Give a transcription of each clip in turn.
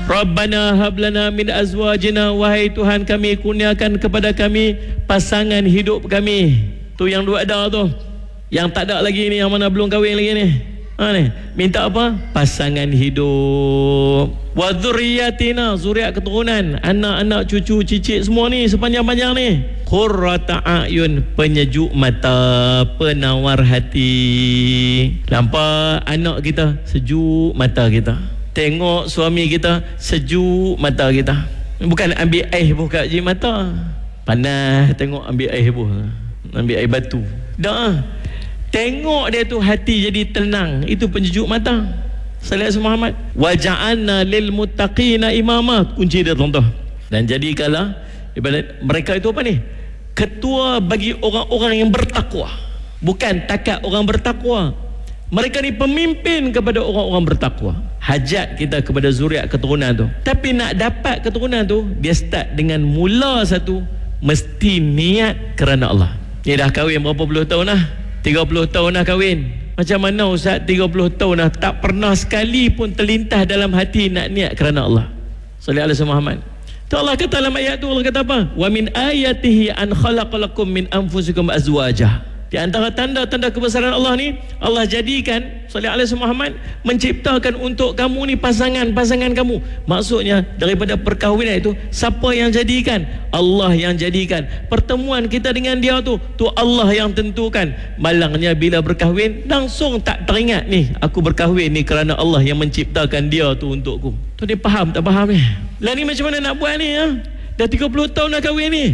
Rabbana hablana min azwajina, wahai Tuhan kami, kurniakan kepada kami pasangan hidup kami. Tu yang dua ada tu. Yang tak ada lagi ni, yang mana belum kahwin lagi ni. Ni minta apa? Pasangan hidup. Wa dzurriyyatina, zuriat keturunan, anak-anak, cucu, cicit semua ni sepanjang-panjang ni. Qurrata a'yun, penyejuk mata, penawar hati. Nampak anak kita, sejuk mata kita. Tengok suami kita, sejuk mata kita. Bukan ambil air buka je mata. Panas tengok ambil air buh. Ambil air batu. Dah. Tengok dia tu hati jadi tenang. Itu penyejuk mata. Sallallahu alaihi Muhammad. Wa ja'alna lil muttaqina imama. Kunci dia tuan-tuan. Dan jadikanlah mereka itu apa ni? Ketua bagi orang-orang yang bertakwa. Bukan takat orang bertakwa. Mereka ni pemimpin kepada orang-orang bertakwa. Hajat kita kepada zuriat keturunan tu. Tapi nak dapat keturunan tu, dia start dengan mula satu, mesti niat kerana Allah. Ni dah kahwin berapa puluh tahun dah? 30 tahun dah kahwin. Macam mana Ustaz 30 tahun dah tak pernah sekali pun terlintas dalam hati nak niat kerana Allah. Sallallahu alaihi Muhammad. Tu Allah kata dalam ayat tu, Allah kata apa? Wa min ayatihi an khalaqalakum min anfusikum azwajah. Di antara tanda-tanda kebesaran Allah ni, Allah jadikan sallallahu alaihi Muhammad menciptakan untuk kamu ni pasangan-pasangan kamu. Maksudnya daripada perkahwinan itu, siapa yang jadikan? Allah yang jadikan. Pertemuan kita dengan dia tu Allah yang tentukan. Malangnya bila berkahwin langsung tak teringat ni, aku berkahwin ni kerana Allah yang menciptakan dia tu untukku. Tu dia faham tak faham ni? Lah ni macam mana nak buat ni ha? Dah 30 tahun dah kahwin ni.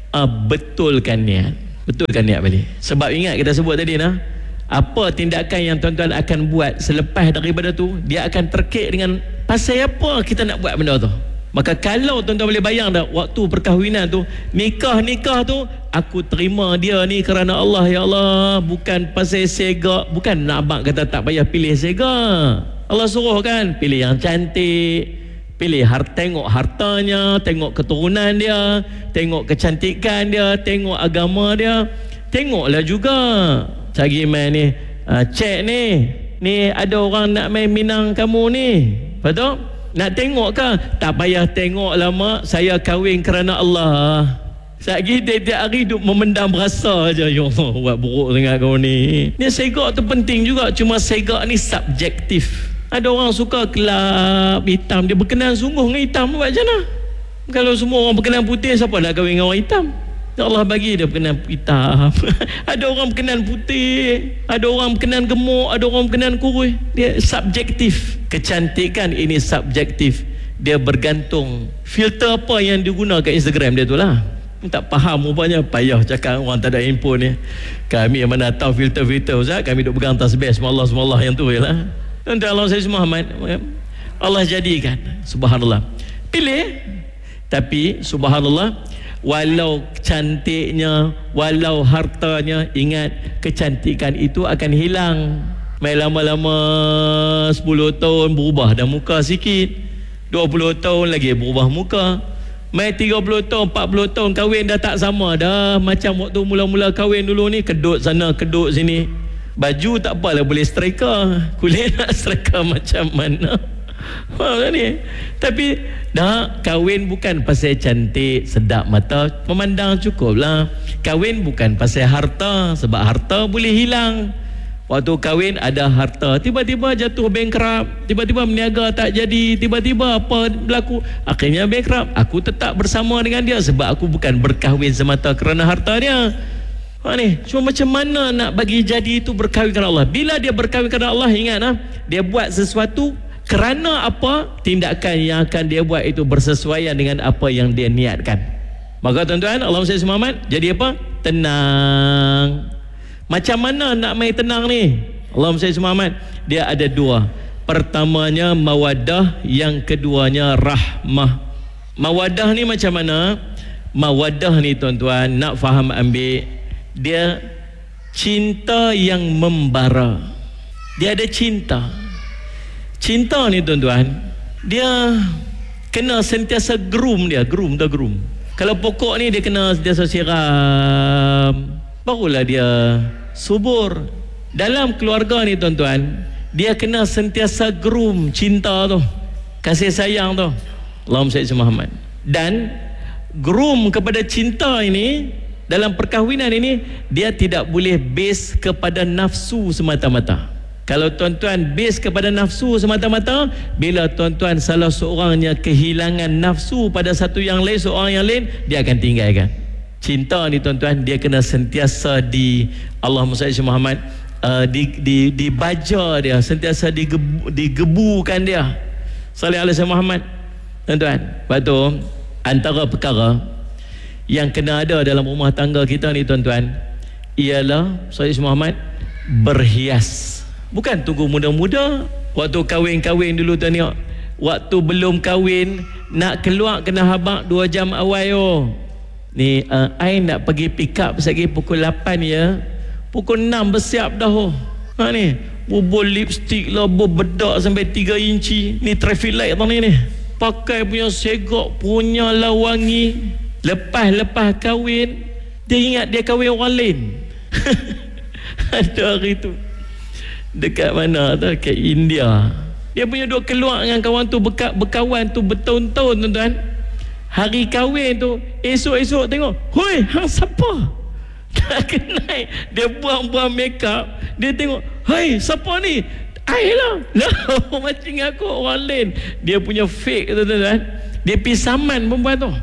Betulkan niat. Betulkan niat balik. Sebab ingat kita sebut tadi nah, apa tindakan yang tuan-tuan akan buat selepas daripada tu, dia akan terkait dengan pasal apa kita nak buat benda tu. Maka kalau tuan-tuan boleh bayang dah waktu perkahwinan tu, nikah tu, aku terima dia ni kerana Allah, ya Allah, bukan pasal sega. Bukan nak abang kata tak payah pilih sega. Allah suruh kan, pilih yang cantik, pilih tengok hartanya, tengok keturunan dia, tengok kecantikan dia, tengok agama dia. Tengoklah juga cari main ni, cek ni ada orang nak main minang kamu ni, betul? Nak tengok ke? Tak payah tengok lama, saya kahwin kerana Allah. Satgi tiap hari duk memendam rasa aja. Ya Allah, buat buruk sangat kau ni. Ni segak tu penting juga, cuma segak ni subjektif. Ada orang suka kelab hitam, dia berkenan sungguh dengan hitam, buat macam mana? Kalau semua orang berkenan putih, siapa nak kahwin dengan orang hitam? Allah bagi dia berkenan hitam. Ada orang berkenan putih, ada orang berkenan gemuk, ada orang berkenan kurus. Dia subjektif. Kecantikan ini subjektif. Dia bergantung filter apa yang digunakan Instagram dia tu lah. Tak faham rupanya, payah cakap orang tak ada info ni. Kami yang mana tahu filter-filter Ustaz, kami duk pegang tasbih semalah yang tu je lah. Tuan-tuan Allah saya Muhammad, Allah jadikan, subhanallah, pilih. Tapi subhanallah, walau cantiknya, walau hartanya, ingat kecantikan itu akan hilang. Main lama-lama 10 tahun berubah dah muka sikit, 20 tahun lagi berubah muka. Main 30 tahun, 40 tahun kahwin dah tak sama dah. Macam waktu mula-mula kahwin dulu ni, kedut sana, kedut sini. Baju tak apalah boleh striker, kulit nak striker macam mana. Ni. Tapi dah kahwin bukan pasal cantik, sedap mata, memandang cukup lah. Kahwin bukan pasal harta, sebab harta boleh hilang. Waktu kahwin ada harta, tiba-tiba jatuh bankrupt, tiba-tiba meniaga tak jadi, tiba-tiba apa berlaku, akhirnya bankrupt. Aku tetap bersama dengan dia sebab aku bukan berkahwin semata kerana harta dia. Ni, cuma macam mana nak bagi jadi itu berkahwin kerana Allah. Bila dia berkahwin kerana Allah, ingat dia buat sesuatu kerana apa? Tindakan yang akan dia buat itu bersesuaian dengan apa yang dia niatkan. Maka tuan-tuan, Allahumma salli Muhammad, jadi apa? Tenang. Macam mana nak main tenang ni? Allahumma salli Muhammad, dia ada dua. Pertamanya mawaddah, yang keduanya rahmah. Mawaddah ni macam mana? Mawaddah ni tuan-tuan, nak faham ambil, dia cinta yang membara. Dia ada cinta. Cinta ni tuan-tuan, dia kena sentiasa groom dia. Groom. Kalau pokok ni dia kena sentiasa siram, barulah dia subur. Dalam keluarga ni tuan-tuan, dia kena sentiasa groom cinta tu. kasih sayang tu. Allahumma salli ala Muhammad. Dan groom kepada cinta ini, dalam perkahwinan ini, dia tidak boleh base kepada nafsu semata-mata. Kalau tuan-tuan base kepada nafsu semata-mata, bila tuan-tuan salah seorangnya kehilangan nafsu pada satu yang lain, seorang yang lain, dia akan tinggalkan. Cinta ni tuan-tuan, dia kena sentiasa Allahumma salli ala Muhammad, dibaja dia, sentiasa digebukan dia. Salli ala Muhammad. Tuan-tuan, lepas tu antara perkara yang kena ada dalam rumah tangga kita ni tuan-tuan, ialah salli ala Muhammad, berhias. Bukan tunggu muda-muda. Waktu kahwin-kahwin dulu tuan tengok, waktu belum kahwin nak keluar kena habaq 2 jam awal. Ni I nak pergi pick up lagi pukul 8 ya. Pukul 6 bersiap dah. Ni bubur lipstick lah, bedak sampai 3 inci. Ni traffic light tau ni. Pakai punya segak, punya lah wangi. Lepas kahwin, dia ingat dia kahwin orang lain. Ada hari tu dekat mana tu, kat India, dia punya duk keluar dengan kawan tu, berkawan tu bertahun-tahun tuan-tuan. Hari kahwin tu, esok-esok tengok, hoi, hang siapa? Tak kenal. Dia buang-buang make up, dia tengok, hoi, siapa ni? I lah. Macam aku orang lain. Dia punya fake tuan-tuan. Dia pergi saman perempuan tu.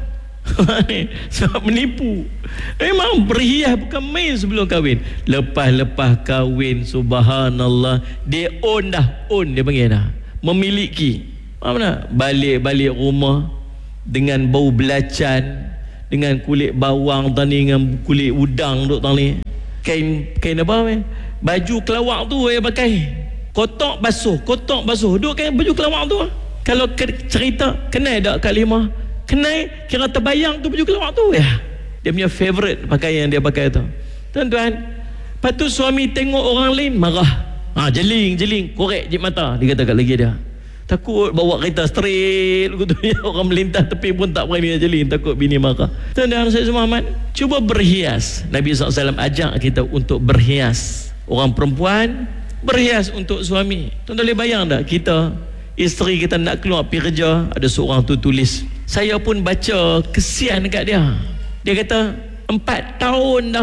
Sebab menipu. Memang berhias bukan main sebelum kahwin. Lepas kahwin, subhanallah, dia own dia panggil dah, memiliki. Mana balik rumah dengan bau belacan, dengan kulit bawang tani, dengan kulit udang duk tani. Kain apa? Baju kelawak tu dia pakai. Kotak basuh. Duk kain baju kelawak tu. Kalau cerita kenal tak Kak Limah? Kenal, kira terbayang tu baju kelawak tu ya. Dia punya favourite pakaian dia pakai tu. Tuan-tuan, lepas tu suami tengok orang lain marah. Jeling, korek je mata. Dia kata kat lagi dia, takut bawa kereta straight gitu ya, orang melintas tepi pun tak berani jeling, takut bini marah. Tuan-tuan saya semua amat, cuba berhias. Nabi SAW ajak kita untuk berhias. Orang perempuan berhias untuk suami. Tuan-tuan boleh bayang tak, kita isteri kita nak keluar pergi kerja, ada seorang tu tulis, saya pun baca kesian dekat dia. Dia kata 4 tahun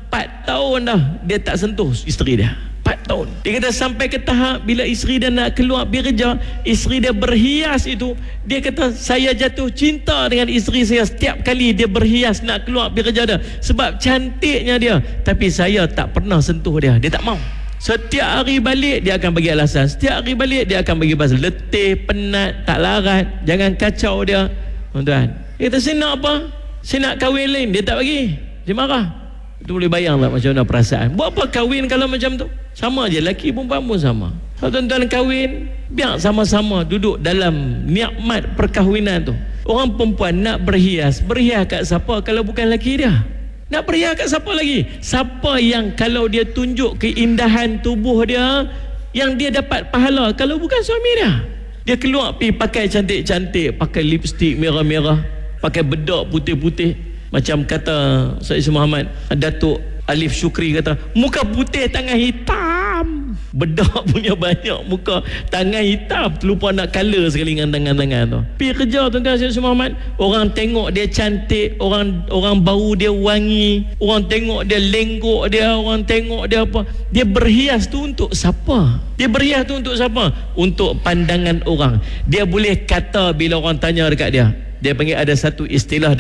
dah dia tak sentuh isteri dia. 4 tahun. Dia kata sampai ke tahap bila isteri dia nak keluar pergi kerja, isteri dia berhias itu, dia kata saya jatuh cinta dengan isteri saya setiap kali dia berhias nak keluar pergi kerja dia, sebab cantiknya dia. Tapi saya tak pernah sentuh dia tak mau. Setiap hari balik dia akan bagi alasan. Setiap hari balik dia akan bagi pasal letih, penat, tak larat. Jangan kacau dia. Tuan-tuan, dia kata saya nak apa? Saya nak kahwin lain, dia tak bagi. Dia marah. Itu boleh bayang tak macam mana perasaan. Buat apa kahwin kalau macam tu? Sama je, lelaki perempuan pun sama. Kalau tuan-tuan kahwin, biar sama-sama duduk dalam nikmat perkahwinan tu. Orang perempuan nak berhias kat siapa kalau bukan lelaki dia? Nak berhias kat siapa lagi? Siapa yang kalau dia tunjuk keindahan tubuh dia, yang dia dapat pahala kalau bukan suami dia? Dia keluar pergi pakai cantik-cantik, pakai lipstick merah-merah, pakai bedak putih-putih. Macam kata Sayyid Muhammad, Datuk Alif Syukri kata, muka putih tangan hitam. Bedak punya banyak, muka tangan hitam, terlupa nak colour sekali dengan tangan-tangan tu. Pergi kerja tuan-tuan Sayyid Muhammad, orang tengok dia cantik, orang bau dia wangi, orang tengok dia lenggok dia, orang tengok dia apa. Dia berhias tu untuk siapa? Dia berhias tu untuk siapa? Untuk pandangan orang. Dia boleh kata bila orang tanya dekat dia panggil, ada satu istilah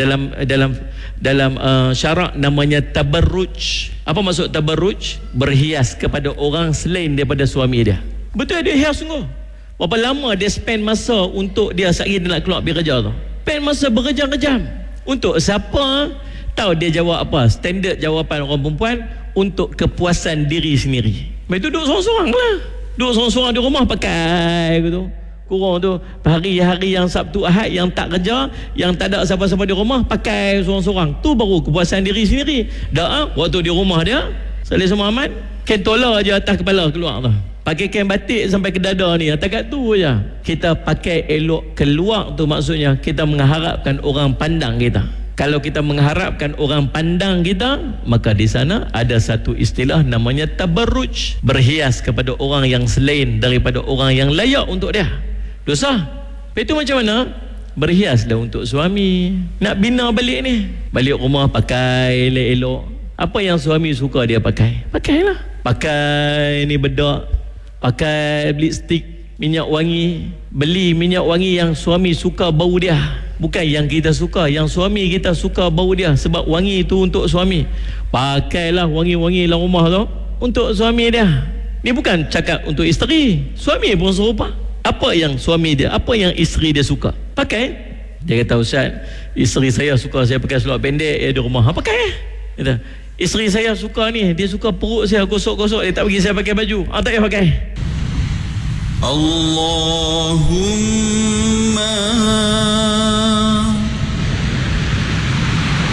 dalam syarak namanya tabarruj. Apa maksud tabarruj? Berhias kepada orang selain daripada suami dia. Betul, dia hias sungguh. Berapa lama dia spend masa untuk dia sehari dia nak keluar pergi kerja tu? Spend masa berjam-jam. Untuk siapa? Tahu dia jawab apa? Standard jawapan orang perempuan, untuk kepuasan diri sendiri. Itu duduk sorang-sorang lah. Duduk sorang-sorang di rumah pakai gitu. Kurang tu hari-hari yang Sabtu Ahad yang tak kerja, yang tak ada siapa-siapa di rumah, pakai sorang-sorang. Tu baru kepuasan diri sendiri. Dah waktu di rumah dia, Salih Muhammad, kain tola je atas kepala keluar tu. Pakai kain batik sampai ke dada ni, takat tu je. Kita pakai elok keluar tu, maksudnya kita mengharapkan orang pandang kita. Kalau kita mengharapkan orang pandang kita, maka di sana ada satu istilah namanya tabarruj, berhias kepada orang yang selain daripada orang yang layak untuk dia. Dosa. Lepas itu macam mana? Berhiaslah untuk suami. Nak bina balik ni, balik rumah pakai elok-elok. Apa yang suami suka dia pakai, pakailah. Pakai ni bedak, pakai lipstick, minyak wangi. Beli minyak wangi yang suami suka bau dia, bukan yang kita suka. Yang suami kita suka bau dia, sebab wangi itu untuk suami. Pakailah wangi-wangi dalam rumah tu untuk suami dia. Ni bukan cakap untuk isteri, suami pun serupa. Apa yang suami dia, apa yang isteri dia suka, pakai. Dia kata, Ustaz, isteri saya suka saya pakai seluar pendek di rumah. Pakai. Kata, isteri saya suka ni, dia suka perut saya gosok-gosok, dia tak bagi saya pakai baju. Tak payah pakai. Allahumma